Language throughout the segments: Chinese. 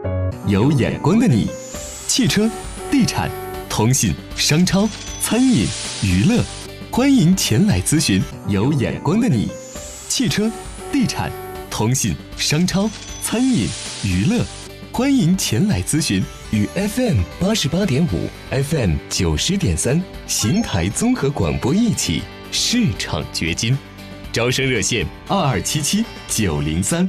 有眼光的你，汽车、地产、通信、商超、餐饮、娱乐，欢迎前来咨询。有眼光的你，汽车、地产、通信、商超、餐饮、娱乐，欢迎前来咨询。与 FM88.5、FM90.3邢台综合广播一起市场掘金，招生热线2277-903。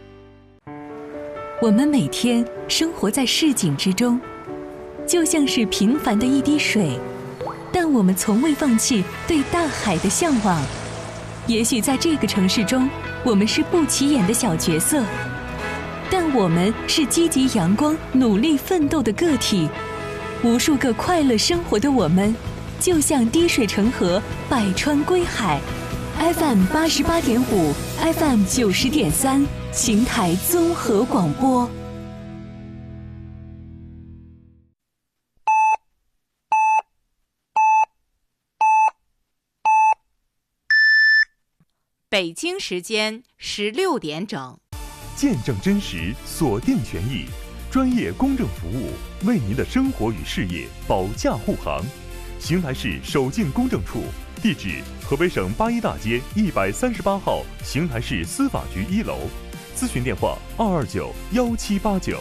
我们每天生活在市井之中，就像是平凡的一滴水，但我们从未放弃对大海的向往。也许在这个城市中，我们是不起眼的小角色，但我们是积极阳光、努力奋斗的个体。无数个快乐生活的我们，就像滴水成河，百川归海。FM88.5、FM90.3，邢台综合广播。 北京时间16点整。 见证真实，锁定权益，专业公证服务，为您的生活与事业保驾护航。邢台市首进公证处，地址河北省八一大街138号邢台市司法局1楼，咨询电话229-1789。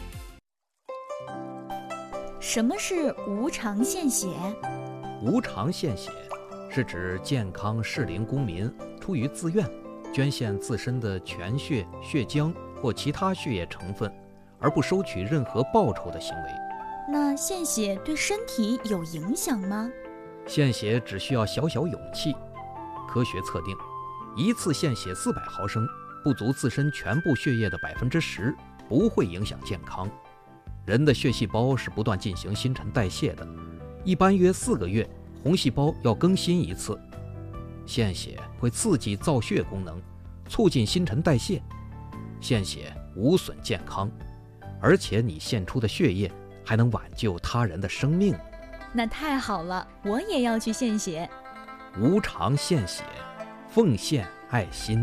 什么是无偿献血？ 无偿献血是指健康适龄公民出于自愿捐献自身的全血、血浆或其他血液成分，而不收取任何报酬的行为。 那献血对身体有影响吗？ 献血只需要小小勇气。科学测定，一次献血400毫升，不足自身全部血液的10%，不会影响健康。人的血细胞是不断进行新陈代谢的，一般约4个月，红细胞要更新一次。献血会刺激造血功能，促进新陈代谢。献血无损健康，而且你献出的血液还能挽救他人的生命。 那太好了，我也要去献血。 无偿献血，奉献爱心。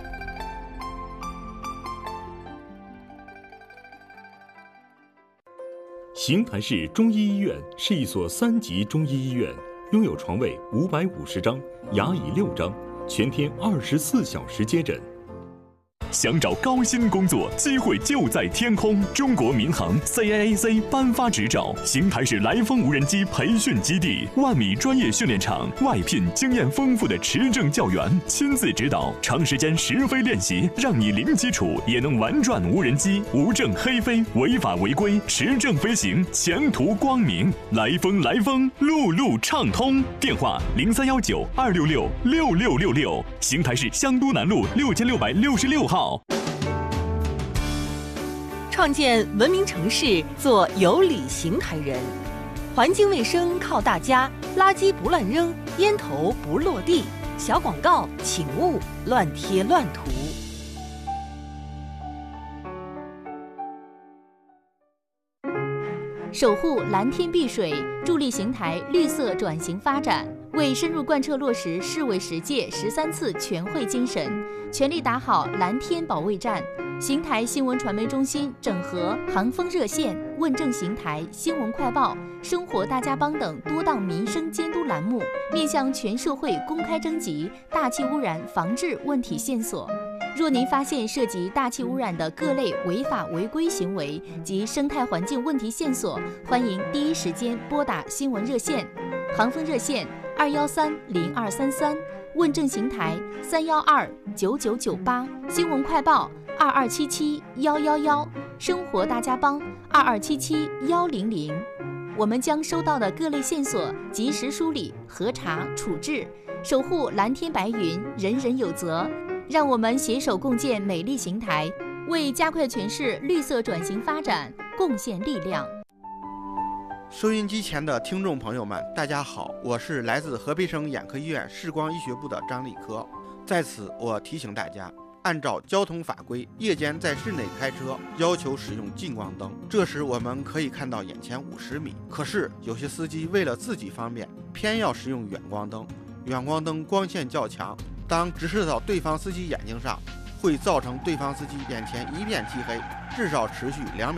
邢台市中医医院是一所3级中医医院，拥有床位550张，牙椅6张，全天24小时接诊。想找高薪工作，机会就在天空。中国民航 CAAC 颁发执照，邢台市来风无人机培训基地，万米专业训练场，外聘经验丰富的持证教员，亲自指导，长时间实飞练习，让你零基础也能玩转无人机，无证黑飞，违法违规，持证飞行，前途光明。来风，路路畅通。电话0319-266-6666，邢台市香都南路6666号。 创建文明城市，做有理邢台人。环境卫生靠大家，垃圾不乱扔，烟头不落地。小广告请勿乱贴乱涂。 守护蓝天碧水，助力邢台绿色转型发展，为深入贯彻落实市委10届13次全会精神，全力打好蓝天保卫战。邢台新闻传媒中心整合航风热线、问政邢台、新闻快报、生活大家帮等多档民生监督栏目，面向全社会公开征集大气污染防治问题线索。若您发现涉及大气污染的各类违法违规行为及生态环境问题线索，欢迎第一时间拨打新闻热线，航风热线213-0233，问政邢台312-9998，新闻快报2277-111，生活大家帮2277-100。我们将收到的各类线索及时梳理、核查、处置，守护蓝天白云，人人有责。让我们携手共建美丽邢台，为加快全市绿色转型发展贡献力量。 收音机前的听众朋友们，大家好，我是来自河北省眼科医院视光医学部的张立科。在此，我提醒大家，按照交通法规，夜间在室内开车要求使用近光灯，这时我们可以看到眼前50米。可是有些司机为了自己方便，偏要使用远光灯。远光灯光线较强，当直射到对方司机眼睛上，会造成对方司机眼前一片漆黑，至少持续2秒。